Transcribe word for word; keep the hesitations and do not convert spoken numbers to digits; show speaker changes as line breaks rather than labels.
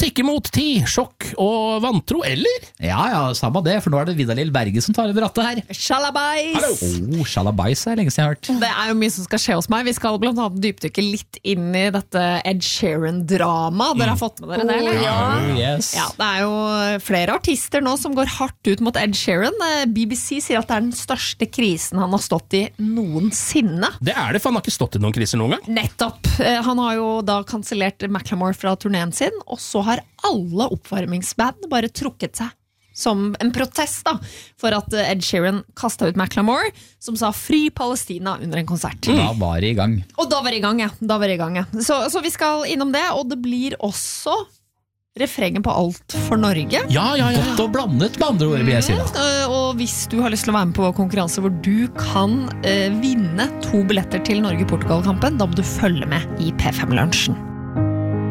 tikker mot ti, sjokk og vantro, eller?
Ja, ja, samme det, for nå er det Vidar Lill Berge som tar over rattet her.
Shalabais!
Oh, shalabais er lenge siden jeg har hørt.
Det er jo mye som skal skje hos meg. Vi skal blant annet dypdykke litt inn i dette Ed Sheeran-drama. Dere har fått med dere det, eller?
Ja. Oh, yes.
Ja, det er jo flere artister nå som går hardt ut mot Ed Sheeran. B B C sier at det er den største krisen han har stått i noensinne.
Det er det, for han har ikke stått i noen kriser noen gang.
Nettopp. Han har jo da kansellert Macklemore fra turneen sin, og så har alle oppvarmingsband bare trukket seg som en protest da, for at Ed Sheeran kastet ut Macklemore, som sa fri Palestina under en konsert.
Da var det i gang.
Og da var det i gang, ja. Da var det i gang, ja. Så, så vi skal innom det, og det blir også refrengen på Alt for Norge.
Ja, ja, ja.
Godt og blandet, med andre ord, vil jeg si da.
Mm, og hvis du har lyst til å være med på konkurranse hvor du kan eh, vinne to billetter til Norge-Portugal-kampen, da må du følge med i P fem-lunsjen.